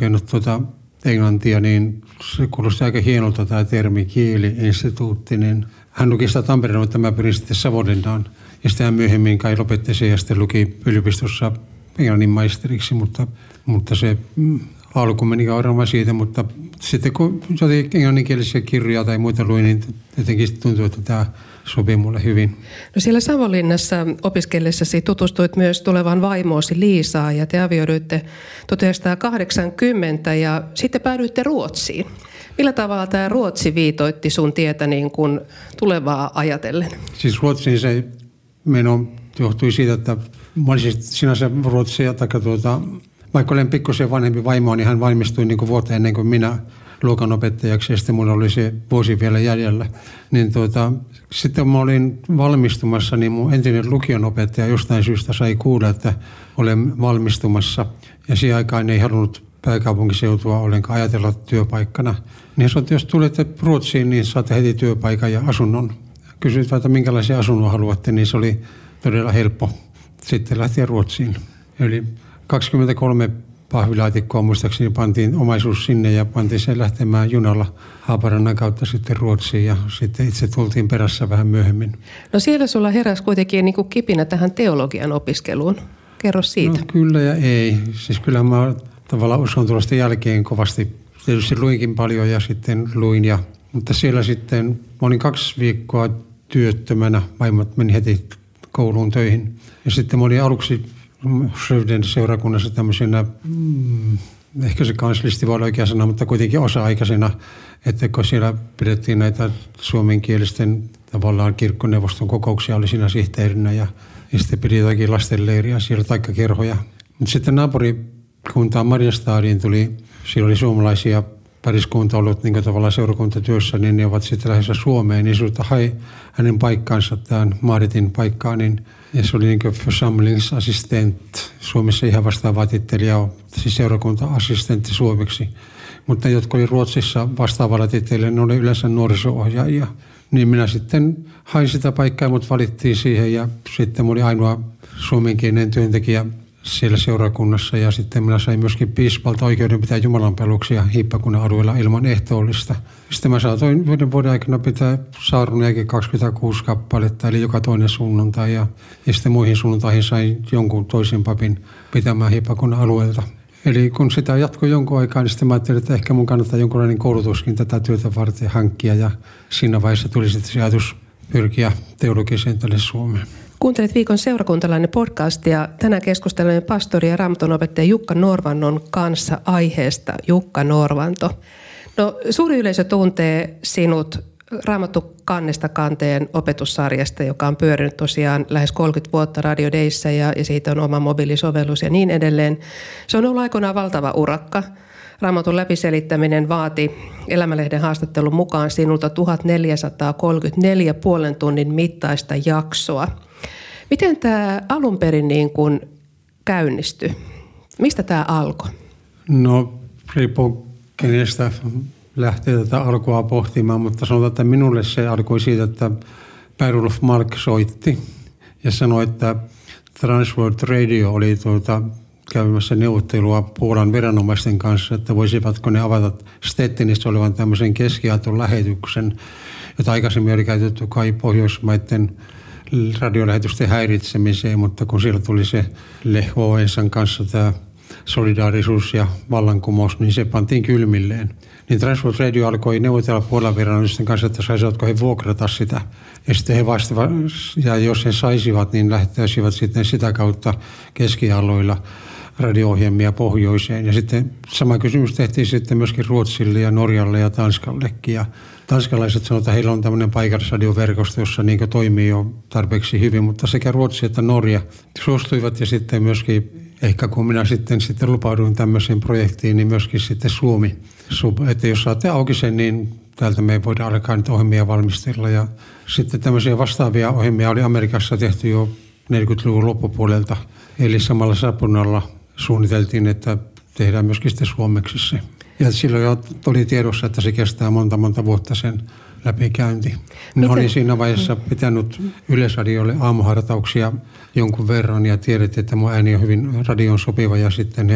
lukenut englantia, niin se kuulosti aika hienolta tämä termi kieli-instituutti. Niin hän luki sitä Tampereella, mutta mä pyrin sitten Savonlinnaan. Ja sitten hän myöhemmin kai lopetti sen ja sitten luki yliopistossa englannin maisteriksi, mutta se alku meni varmaan siitä, mutta sitten kun jotenkin englanninkielisiä kirjoja tai muita luin, niin jotenkin tuntuu, että tämä sopii mulle hyvin. No siellä Savonlinnassa opiskellessasi tutustuit myös tulevaan vaimoosi Liisaan ja te avioiduitte 1980 ja sitten päädyitte Ruotsiin. Millä tavalla tämä Ruotsi viitoitti sun tietä niin kuin tulevaa ajatellen? Siis Ruotsiin se meno johtui siitä, että mä olisin sinänsä Ruotsia, vaikka olen pikkusen vanhempi vaimoa, niin hän valmistui niin kuin vuotta ennen kuin minä luokanopettajaksi ja sitten mulla oli se vuosi vielä jäljellä. Niin sitten mä olin valmistumassa, niin mun entinen lukionopettaja jostain syystä sai kuulla, että olen valmistumassa ja siihen aikaan ei halunnut pääkaupunkiseutua ollenkaan ajatella työpaikkana. Niin sanoin, että jos tulette Ruotsiin, niin saatte heti työpaikan ja asunnon. Kysyit, että minkälaisia asunnon haluatte, niin se oli todella helppo sitten lähteä Ruotsiin. Eli 23 pahvilaatikkoa muistaakseni pantiin omaisuus sinne ja pantiin sen lähtemään junalla Haaparannan kautta sitten Ruotsiin ja sitten itse tultiin perässä vähän myöhemmin. No siellä sulla heräsi kuitenkin niin kuin kipinä tähän teologian opiskeluun. Kerro siitä. No kyllä ja ei. Siis kyllä mä tavallaan uskon tulosta jälkeen kovasti. Tietysti luinkin paljon ja sitten luin. Mutta siellä sitten mä olin 2 viikkoa työttömänä. Vaimot meni heti kouluun töihin. Ja sitten mä olin aluksi Sövden seurakunnassa tämmöisenä, ehkä se kanslisti voi olla oikea sana, mutta kuitenkin osa-aikaisena, että kun siellä pidettiin näitä suomenkielisten tavallaan kirkkoneuvoston kokouksia, oli siinä sihteerinä ja sitten pidi jotakin lastenleiriä siellä taikka kerhoja. Mutta sitten naapurikuntaan Marjastadiin tuli, siellä oli suomalaisia pariskunta ollut niin tavallaan seurakuntatyössä, niin ne ovat sitten lähdössä Suomeen, niin sinulta hai hänen paikkaansa, tämän Maritin paikkaan, niin ja se oli niin kuin församlingsassistent, Suomessa ihan vastaava titteli ja siis seurakunta-assistentti suomeksi. Mutta ne, jotka oli Ruotsissa vastaavalla tittelillä, ne oli yleensä nuoriso-ohjaajia. Niin minä sitten hain sitä paikkaa, mut valittiin siihen ja sitten oli ainoa suomenkielinen työntekijä siellä seurakunnassa ja sitten minä sain myöskin piispalta oikeuden pitää jumalanpalveluksia Hiippakunnan alueella ilman ehtoollista. Sitten mä saatoin 1 vuoden aikana pitää saaruniakin 26 kappaletta, eli joka toinen sunnuntai ja sitten muihin sunnuntaihin sain jonkun toisen papin pitämään Hiippakunnan alueelta. Eli kun sitä jatkoi jonkun aikaa, niin sitten mä ajattelin, että ehkä mun kannattaa jonkunlainen koulutuskin tätä työtä varten hankkia ja siinä vaiheessa tuli sitten se ajatus pyrkiä teologiseen tänne Suomeen. Kuuntelet Viikon seurakuntalainen podcast ja tänään keskustelemme pastori ja raamatunopettaja Jukka Norvannon kanssa aiheesta Jukka Norvanto. No, suuri yleisö tuntee sinut Raamattu kannesta kanteen opetussarjasta, joka on pyörinyt tosiaan lähes 30 vuotta Radio Dayssä ja siitä on oma mobiilisovellus ja niin edelleen. Se on ollut aikoinaan valtava urakka. Raamatun läpiselittäminen vaati Elämälehden haastattelun mukaan sinulta 1434 puolen tunnin mittaista jaksoa. Miten tämä alun perin niin kuin käynnistyi? Mistä tämä alkoi? No, riippuu kenestä lähtee tätä alkua pohtimaan, mutta sanotaan, että minulle se alkoi siitä, että Per-Olof Mark soitti ja sanoi, että Transworld Radio oli käymässä neuvottelua Puolan viranomaisten kanssa, että voisivatko ne avata Stettinissa olevan tämmöisen keskiaatun lähetyksen, jota aikaisemmin oli käytetty kai Pohjoismaiden radiolähetysten häiritsemiseen, mutta kun siellä tuli se Lech Wałęsan kanssa tämä solidaarisuus ja vallankumous, niin se pantiin kylmilleen. Niin Transworld Radio alkoi neuvotella Puolan viranomaisten kanssa, että saisivatko he vuokrata sitä. Ja sitten he vastasivat, ja jos he saisivat, niin lähtäisivät sitten sitä kautta keskialoilla radio-ohjelmia pohjoiseen. Ja sitten sama kysymys tehtiin sitten myöskin Ruotsille ja Norjalle ja Tanskallekin. Ja tanskalaiset sanoivat, että heillä on tämmöinen paikallisradioverkosto, jossa niin toimii jo tarpeeksi hyvin, mutta sekä Ruotsi että Norja suostuivat ja sitten myöskin, ehkä kun minä sitten lupauduin tämmöiseen projektiin, niin myöskin sitten Suomi. Että jos saatte auki sen, niin täältä me voidaan alkaa nyt ohjelmia valmistella. Ja sitten tämmöisiä vastaavia ohjelmia oli Amerikassa tehty jo 40-luvun loppupuolelta. Eli samalla sapunalla suunniteltiin, että tehdään myöskin sitten suomeksi se. Ja silloin jo oli tiedossa, että se kestää monta vuotta sen läpikäynti. Ne oli siinä vaiheessa pitänyt Yleisradiolle aamuhartauksia jonkun verran ja tiedettiin, että mun ääni on hyvin radion sopiva ja sitten he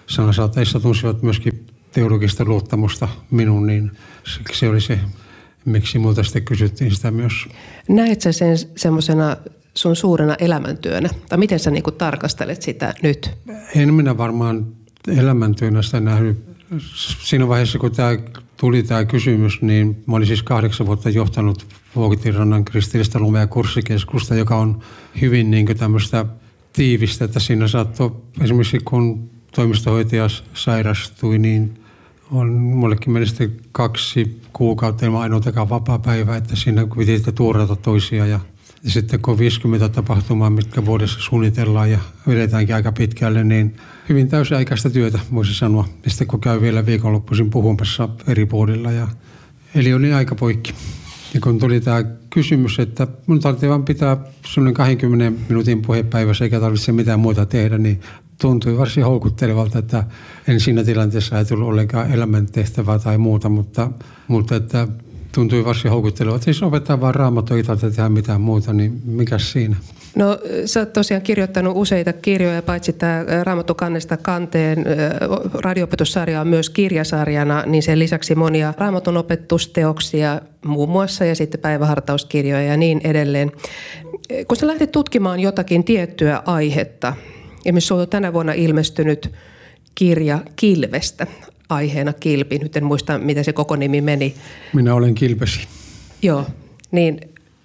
sanasaateissa tunsivat myöskin teologista luottamusta minuun, niin se oli se, miksi multa sitten kysyttiin sitä myös. Näet sä sen semmoisena sun suurena elämäntyönä? Tai miten sä niinku tarkastelet sitä nyt? En minä varmaan elämäntyönä sitä nähnyt. Siinä vaiheessa, kun tuli tämä kysymys, niin mä olin siis 8 vuotta johtanut Vuokitinrannan kristillistä lumea kurssikeskusta, joka on hyvin niin kuin tämmöistä tiivistä, että siinä saattoi esimerkiksi kun toimistohoitaja sairastui, niin mullekin meni sitten 2 kuukautta ilman ainoatakaan vapaa-päivää, että siinä piti tuurata toisia ja sitten kun 50 tapahtumaa, mitkä vuodessa suunnitellaan ja vedetäänkin aika pitkälle, niin hyvin täysiaikaista työtä, voisi sanoa. Ja sitten kun käy vielä viikonloppuisin puhumassa eri puolilla. Eli oli aika poikki. Ja kun tuli tämä kysymys, että mun tarvitsee vaan pitää sellainen 20 minuutin puhepäivässä eikä tarvitse mitään muuta tehdä, niin tuntui varsin houkuttelevalta, että en siinä tilanteessa ajatellut ollenkaan elämäntehtävää tai muuta, mutta että tuntui varsin houkuttelevalta. Siis opettaa vaan Raamattua, ei tarvitse tehdä mitään muuta, niin mikäs siinä? No sä oot tosiaan kirjoittanut useita kirjoja, paitsi tämä Raamattu kannesta kanteen radio-opetussarja on myös kirjasarjana, niin sen lisäksi monia Raamatun opetusteoksia muun muassa ja sitten päivähartauskirjoja ja niin edelleen. Kun sä lähdit tutkimaan jotakin tiettyä aihetta, esimerkiksi sulla on tänä vuonna ilmestynyt kirja Kilvestä, aiheena kilpi. Nyt en muista, miten se koko nimi meni. Minä olen kilpesi. Joo, niin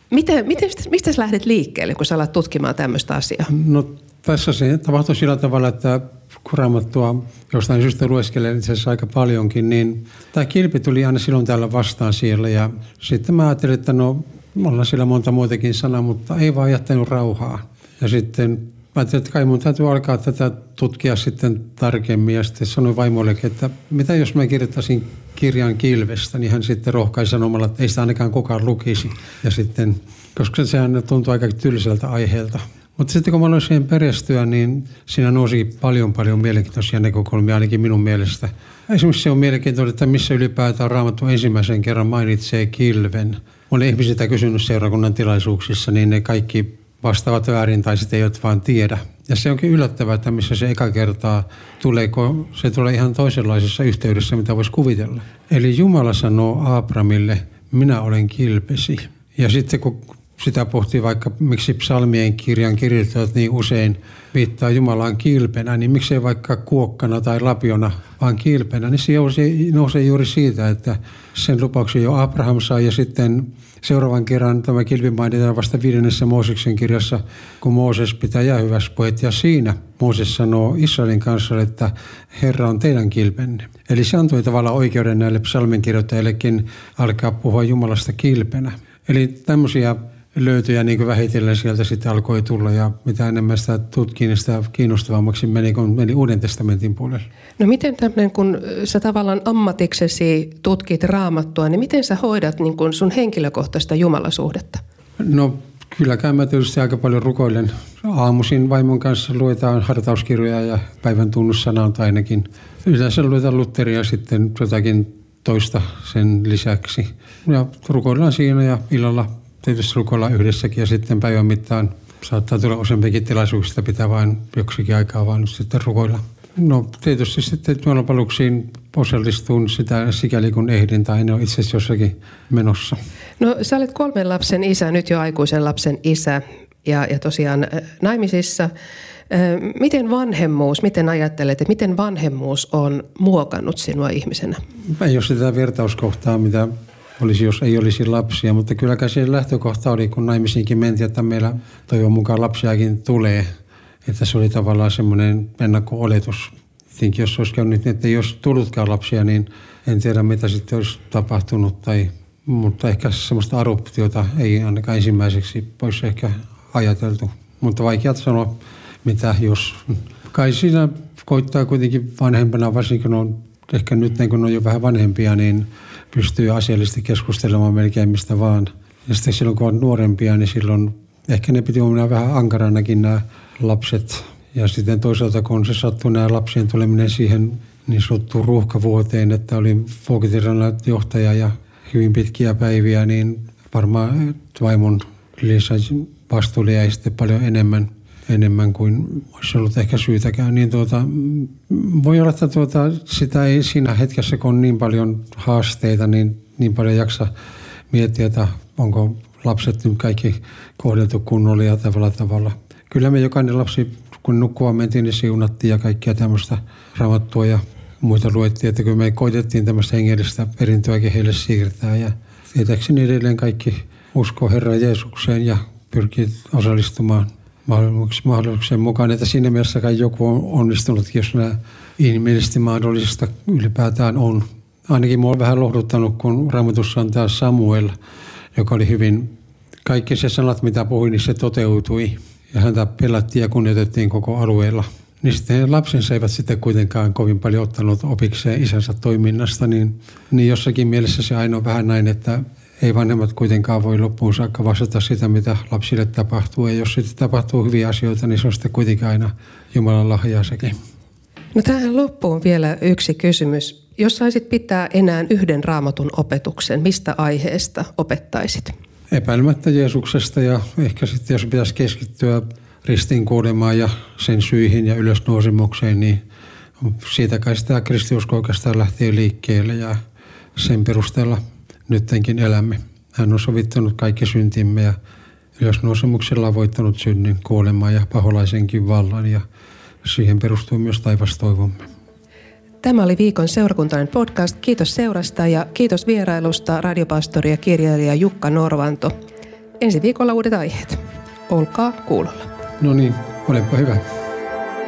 mistä sä lähdet liikkeelle, kun sä alat tutkimaan tämmöistä asiaa? No tässä se tapahtui sillä tavalla, että kun Raamattua jostain syystä lueskelen itse asiassa aika paljonkin, niin tämä kilpi tuli aina silloin täällä vastaan siellä. Ja sitten mä ajattelin, että no ollaan siellä monta muutakin sanaa, mutta ei vaan jättänyt rauhaa. Ja sitten mä ajattelin, että kai mun täytyy alkaa tätä tutkia sitten tarkemmin. Ja sitten sanoin vaimollekin, että mitä jos mä kirjoittaisin kirjan Kilvestä, niin hän sitten rohkaisi sanomalla, että ei sitä ainakaan kukaan lukisi. Ja sitten, koska sehän tuntui aika tylsältä aiheelta. Mutta sitten kun mä aloin siihen perehtyä, niin siinä nousi paljon mielenkiintoisia näkökulmia ainakin minun mielestä. Esimerkiksi se on mielenkiintoinen, että missä ylipäätään Raamattu ensimmäisen kerran mainitsee kilven. Olen ihmisiltä kysynyt seurakunnan tilaisuuksissa, niin ne kaikki vastaavat väärin tai sitten eivät vaan tiedä. Ja se onkin yllättävää, että missä se eka kertaa tulee, kun se tulee ihan toisenlaisessa yhteydessä, mitä voisi kuvitella. Eli Jumala sanoo Abrahamille, minä olen kilpesi. Ja sitten kun sitä pohtii vaikka, miksi psalmien kirjan kirjoittajat niin usein viittaa Jumalaan kilpenä, niin miksei vaikka kuokkana tai lapiona, vaan kilpenä, niin se nousee juuri siitä, että sen lupauksen jo Abraham sai ja sitten seuraavan kerran tämä kilpi mainitaan vasta 5. Mooseksen kirjassa, kun Mooses pitää jäähyväispuhet ja siinä Mooses sanoo Israelin kansalle, että Herra on teidän kilpenne. Eli se antoi tavallaan oikeuden näille psalminkirjoittajillekin alkaa puhua Jumalasta kilpenä. Eli tämmöisiä löytöjä niin kuin vähitellen sieltä sitten alkoi tulla ja mitä enemmän sitä tutkin, sitä kiinnostavammaksi meni, kun meni Uuden testamentin puolelle. No miten tämmöinen, kun sä tavallaan ammatiksesi tutkit Raamattua, niin miten sä hoidat niin kuin sun henkilökohtaista jumalasuhdetta? No kylläkään mä tietysti aika paljon rukoilen. Aamuisin vaimon kanssa luetaan hartauskirjoja ja päivän tunnussanaa ainakin. Yleensä luetaan Lutheria sitten jotakin toista sen lisäksi. Ja rukoillaan siinä ja illalla tietysti rukoillaan yhdessäkin ja sitten päivän mittaan saattaa tulla useampikin tilaisuuksista, pitää vain joksikin aikaa vaan sitten rukoilla. No tietysti sitten jumalanpalveluksiin osallistun sitä sikäli kun ehdin tai en ole itse asiassa jossakin menossa. No sä olet 3 lapsen isä, nyt jo aikuisen lapsen isä ja tosiaan naimisissa. Miten ajattelet, että miten vanhemmuus on muokannut sinua ihmisenä? Ei ole sitä vertauskohtaa, mitä olisi, jos ei olisi lapsia, mutta kylläkään se lähtökohta oli, kun naimisiinkin mentiin, että meillä toivon mukaan lapsiakin tulee. Että se oli tavallaan semmoinen ennakko-oletus. Tietenkin jos olisi käynyt, että ei olisi tullutkaan lapsia, niin en tiedä mitä sitten olisi tapahtunut. Mutta ehkä semmoista adoptiota ei ainakaan ensimmäiseksi olisi ehkä ajateltu. Mutta vaikea sanoa, mitä jos. Kai siinä koittaa kuitenkin vanhempana, varsinkin on ehkä nyt kun on jo vähän vanhempia, niin pystyy asiallisesti keskustelemaan melkein mistä vaan. Ja sitten silloin kun on nuorempia, niin silloin ehkä ne piti olla vähän ankaranakin nämä lapset. Ja sitten toisaalta kun se sattui nämä lapsien tuleminen siihen niin sanottuun ruuhkavuoteen, että oli Vuokitinrannan johtaja ja hyvin pitkiä päiviä, niin varmaan vaimon lisäsi vastuulle jäi sitten paljon enemmän. enemmän kuin olisi ollut ehkä syytäkään. Niin voi olla, että sitä ei siinä hetkessä, kun on niin paljon haasteita, niin paljon jaksa miettiä, että onko lapset nyt kaikki kohdeltu kunnolla ja tavalla. Kyllä me jokainen lapsi, kun nukkua mentiin, niin siunattiin ja kaikkia tämmöistä raamattua ja muita luettiin, että kyllä me koitettiin tämmöistä hengellistä perintöäkin heille siirtää. Ja tietääkseni edelleen kaikki uskoo Herran Jeesukseen ja pyrkii osallistumaan mahdollisuuksien mukaan. Että siinä mielessä kai joku on onnistunut, jos nämä inhimillisesti mahdollista ylipäätään on. Ainakin minua on vähän lohduttanut, kun Raamatussa on tämä Samuel, joka oli hyvin, kaikki se sanat mitä puhui, niin se toteutui. Ja häntä pelättiin ja kunnioitettiin koko alueella. Niin sitten lapsensa eivät sitten kuitenkaan kovin paljon ottanut opikseen isänsä toiminnasta, niin jossakin mielessä se aina on vähän näin, että ei vanhemmat kuitenkaan voi loppuun saakka vastata sitä, mitä lapsille tapahtuu. Ja jos sitten tapahtuu hyviä asioita, niin se on sitten kuitenkin aina Jumalan lahjaa sekin. No tähän loppuun vielä yksi kysymys. Jos saisit pitää enää yhden Raamatun opetuksen, mistä aiheesta opettaisit? Epäilemättä Jeesuksesta ja ehkä sitten jos pitäisi keskittyä ristiinkuolemaan ja sen syihin ja ylösnousemukseen, niin siitä kai sitä kristiusko oikeastaan lähtee liikkeelle ja sen perusteella nyttenkin elämme. Hän on sovittanut kaikki syntimme ja ylösnousemuksella on voittanut synnin, kuolemaa ja paholaisenkin vallan ja siihen perustuu myös taivastoivomme. Tämä oli viikon seurakuntainen podcast. Kiitos seurasta ja kiitos vierailusta radiopastori ja kirjailija Jukka Norvanto. Ensi viikolla uudet aiheet. Olkaa kuulolla. No niin, olepa hyvä.